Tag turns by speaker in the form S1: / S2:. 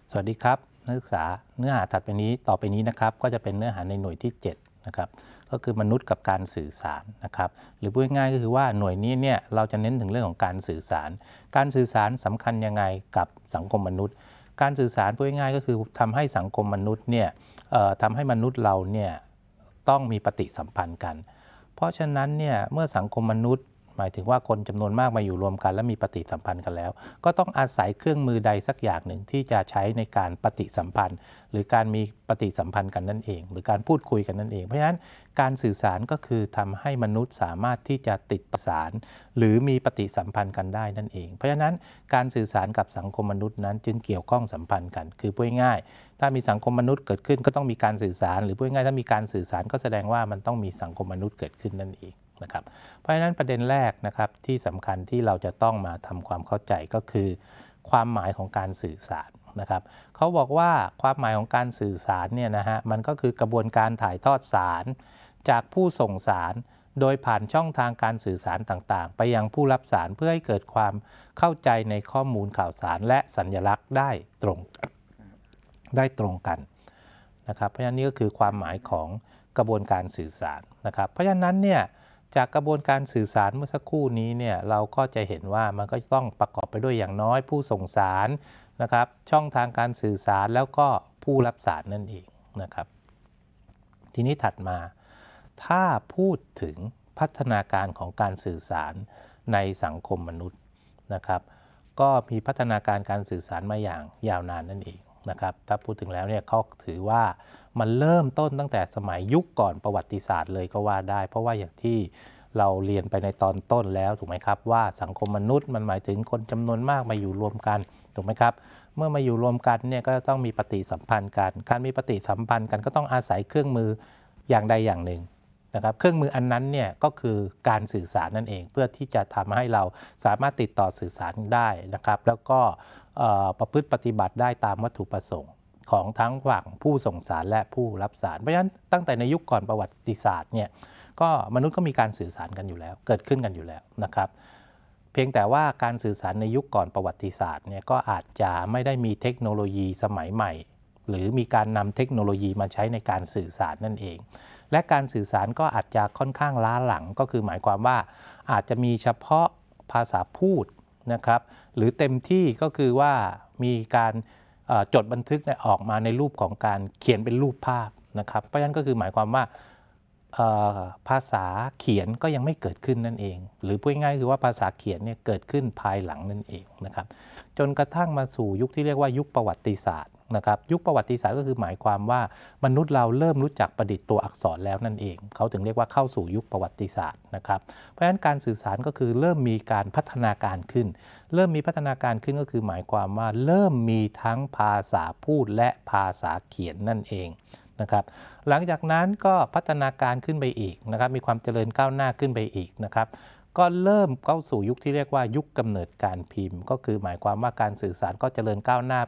S1: สวัสดีครับนักศึกษาเนื้อหาถัดไปนี้ต่อไปนี้นะครับก็จะเป็นเนื้อหาในหน่วยที่7นะครับก็คือมนุษย์กับการสื่อสารนะครับหรือพูดง่ายๆก็คือว่าหน่วยนี้เนี่ยเราจะเน้นถึงเรื่องของการสื่อสารการสื่อสารสำคัญยังไงกับสังคมมนุษย์การสื่อสารพูดง่ายๆก็คือทำให้สังคมมนุษย์เนี่ยทำให้มนุษย์เราเนี่ยต้องมีปฏิสัมพันธ์กันเพราะฉะนั้นเนี่ยเมื่อสังคมมนุษย์หมายถึงว่าคนจำนวนมากมาอยู่รวมกันและมีปฏิสัมพันธ์กันแล้วก็ต้องอาศัยเครื่องมือใดสักอย่างหนึ่งที่จะใช้ในการปฏิสัมพันธ์หรือการมีปฏิสัมพันธ์กันนั่นเองหรือการพูดคุยกันนั่นเองเพราะฉะนั้นการสื่อสารก็คือทำให้มนุษย์สามารถที่จะติดประสานหรือมีปฏิสัมพันธ์กันได้นั่นเองเพราะฉะนั้นการสื่อสารกับสังคมมนุษย์นั้นจึงเกี่ยวข้องสัมพันธ์กันคือพูดง่ายถ้ามีสังคมมนุษย์เกิดขึ้นก็ต้องมีการสื่อสารหรือพูดง่ายถ้ามีการสื่อสารก็แสดงว่ามันต้องมีสังคมมนุษย์เกิดขึ้นนั่นเองนะครับเพราะฉะนั้นประเด็นแรกนะครับที่สำคัญที่เราจะต้องมาทำความเข้าใจก็คือความหมายของการสื่อสารนะครับเขาบอกว่าความหมายของการสื่อสารเนี่ยนะฮะมันก็คือกระบวนการถ่ายทอดสารจากผู้ส่งสารโดยผ่านช่องทางการสื่อสารต่างๆไปยังผู้รับสารเพื่อให้เกิดความเข้าใจในข้อมูลข่าวสารและสัญลักษณ์ได้ตรงกันนะครับเพราะฉะนั้นนี่ก็คือความหมายของกระบวนการสื่อสารนะครับเพราะฉะนั้นเนี่ยจากกระบวนการสื่อสารเมื่อสักครู่นี้เนี่ยเราก็จะเห็นว่ามันก็ต้องประกอบไปด้วยอย่างน้อยผู้ส่งสารนะครับช่องทางการสื่อสารแล้วก็ผู้รับสารนั่นเองนะครับทีนี้ถัดมาถ้าพูดถึงพัฒนาการของการสื่อสารในสังคมมนุษย์นะครับก็มีพัฒนาการการสื่อสารมาอย่างยาวนานนั่นเองนะครับถ้าพูดถึงแล้วเนี่ยเขาถือว่ามันเริ่มต้นตั้งแต่สมัยยุคก่อนประวัติศาสตร์เลยก็ว่าได้เพราะว่าอย่างที่เราเรียนไปในตอนต้นแล้วถูกไหมครับว่าสังคมมนุษย์มันหมายถึงคนจำนวนมากมาอยู่รวมกันถูกไหมครับเมื่อมาอยู่รวมกันเนี่ยก็ต้องมีปฏิสัมพันธ์กันการมีปฏิสัมพันธ์กันก็ต้องอาศัยเครื่องมืออย่างใดอย่างหนึ่งนะครับเครื่องมืออันนั้นเนี่ยก็คือการสื่อสารนั่นเองเพื่อที่จะทำให้เราสามารถติดต่อสื่อสารได้นะครับแล้วก็ประพฤติปฏิบัติได้ตามวัตถุประสงค์ของทั้งฝั่งผู้ส่งสารและผู้รับสารเพราะฉะนั้นตั้งแต่ในยุคก่อนประวัติศาสตร์เนี่ยก็มนุษย์ก็มีการสื่อสารกันอยู่แล้วเกิดขึ้นกันอยู่แล้วนะครับเพียงแต่ว่าการสื่อสารในยุคก่อนประวัติศาสตร์เนี่ยก็อาจจะไม่ได้มีเทคโนโลยีสมัยใหม่หรือมีการนำเทคโนโลยีมาใช้ในการสื่อสารนั่นเองและการสื่อสารก็อาจจะค่อนข้างล้าหลังก็คือหมายความว่าอาจจะมีเฉพาะภาษาพูดนะครับหรือเต็มที่ก็คือว่ามีการจดบันทึกออกมาในรูปของการเขียนเป็นรูปภาพนะครับเพราะฉะนั้นก็คือหมายความว่าภาษาเขียนก็ยังไม่เกิดขึ้นนั่นเองหรือพูดง่ายๆคือว่าภาษาเขียนเนี่ยเกิดขึ้นภายหลังนั่นเองนะครับจนกระทั่งมาสู่ยุคที่เรียกว่ายุคประวัติศาสตร์นะครับยุคประวัติศาสตร์ก็คือหมายความว่ามนุษย์เราเริ่มรู้จักประดิษฐ์ตัวอักษรแล้วนั่นเองเขาถึงเรียกว่าเข้าสู่ยุคประวัติศาสตร์นะครับเพราะฉะนั้นการสื่อสารก็คือเริ่มมีการพัฒนาการขึ้นเริ่มมีพัฒนาการขึ้นก็คือหมายความว่าเริ่มมีทั้งภาษาพูดและภาษาเขียนนั่นเองนะครับหลังจากนั้นก็พัฒนาการขึ้นไปอีกนะครับมีความเจริญก้าวหน้าขึ้นไปอีกนะครับก็เริ่มเข้าสู่ยุคที่เรียกว่ายุคกำเนิดการพิมพ์ก็คือหมายความว่าการสื่อสารก็เจริญก้าวหน้า